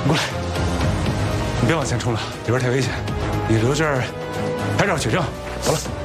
过来，你别往前冲了，里边太危险。你留这儿拍照取证。走了。